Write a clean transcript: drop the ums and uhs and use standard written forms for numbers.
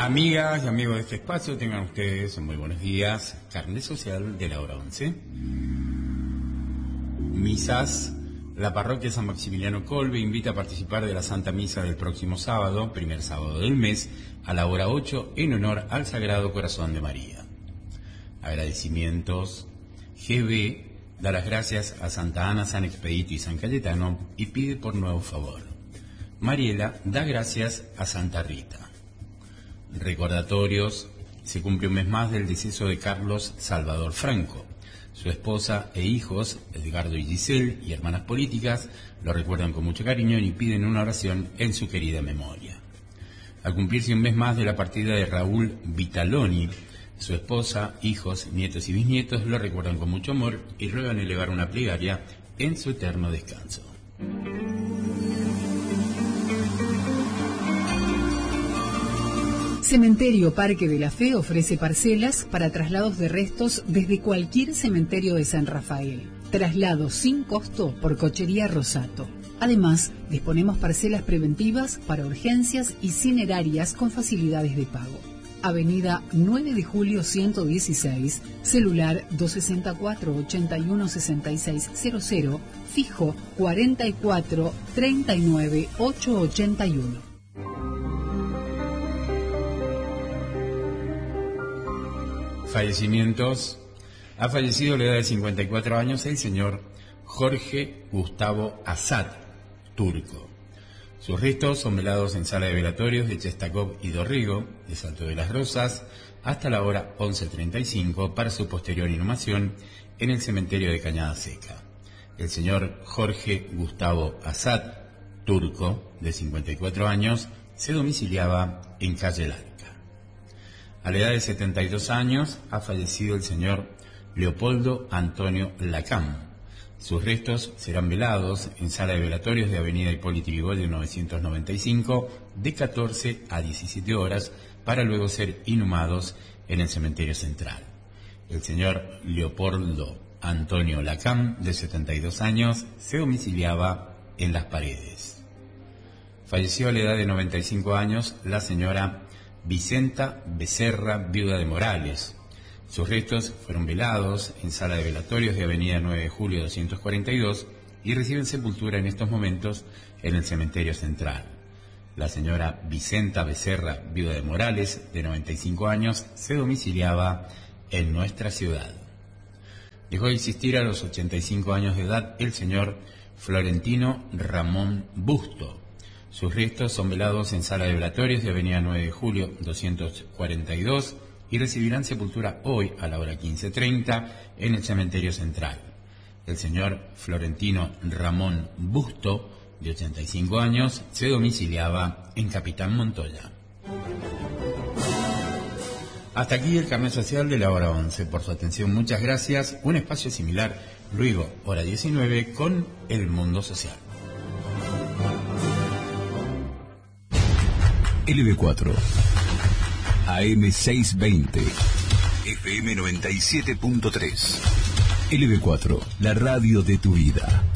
Amigas y amigos de este espacio, tengan ustedes muy buenos días. Carnet social de la hora 11. Misas. La parroquia San Maximiliano Kolbe invita a participar de la Santa Misa del próximo sábado, primer sábado del mes, a la hora 8, en honor al Sagrado Corazón de María. Agradecimientos. GB da las gracias a Santa Ana, San Expedito y San Cayetano y pide por nuevo favor. Mariela da gracias a Santa Rita. Recordatorios. Se cumple un mes más del deceso de Carlos Salvador Franco. Su esposa e hijos, Edgardo y Giselle, y hermanas políticas, lo recuerdan con mucho cariño y piden una oración en su querida memoria. Al cumplirse un mes más de la partida de Raúl Vitaloni, su esposa, hijos, nietos y bisnietos lo recuerdan con mucho amor y ruegan elevar una plegaria en su eterno descanso. Cementerio Parque de la Fe ofrece parcelas para traslados de restos desde cualquier cementerio de San Rafael. Traslados sin costo por Cochería Rosato. Además, disponemos parcelas preventivas para urgencias y cinerarias con facilidades de pago. Avenida 9 de Julio 116, celular 264-816600, fijo 44-39-881. Fallecimientos. Ha fallecido a la edad de 54 años el señor Jorge Gustavo Asad, turco. Sus restos son velados en sala de velatorios de Chestakov y Dorrigo, de Salto de las Rosas, hasta la hora 11:35 para su posterior inhumación en el cementerio de Cañada Seca. El señor Jorge Gustavo Asad, turco, de 54 años, se domiciliaba en Calle Larca. A la edad de 72 años ha fallecido el señor Leopoldo Antonio Lacam. Sus restos serán velados en sala de velatorios de Avenida Hipólito Yrigoyen 995 de 14 a 17 horas para luego ser inhumados en el cementerio central. El señor Leopoldo Antonio Lacam, de 72 años, se domiciliaba en Las Paredes. Falleció a la edad de 95 años la señora Vicenta Becerra, viuda de Morales. Sus restos fueron velados en sala de velatorios de Avenida 9 de Julio 242 y reciben sepultura en estos momentos en el cementerio central. La señora Vicenta Becerra, viuda de Morales, de 95 años, se domiciliaba en nuestra ciudad. Dejó de existir a los 85 años de edad el señor Florentino Ramón Busto. Sus restos son velados en sala de velatorios de Avenida 9 de Julio 242 y recibirán sepultura hoy a la hora 15:30 en el cementerio central. El señor Florentino Ramón Busto, de 85 años, se domiciliaba en Capitán Montoya. Hasta aquí el carnet social de la hora 11. Por su atención, muchas gracias. Un espacio similar, luego, hora 19, con El Mundo Social. LB4 AM620 FM 97.3 LB4, la radio de tu vida.